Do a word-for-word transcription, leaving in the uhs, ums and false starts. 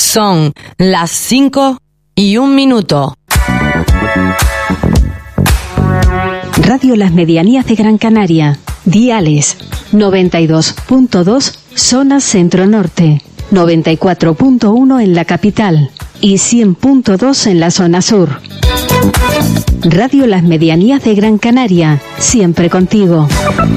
Son las cinco y un minuto. Radio Las Medianías de Gran Canaria. Diales noventa y dos punto dos zona centro-norte, noventa y cuatro punto uno en la capital y cien punto dos en la zona sur. Radio Las Medianías de Gran Canaria, siempre contigo.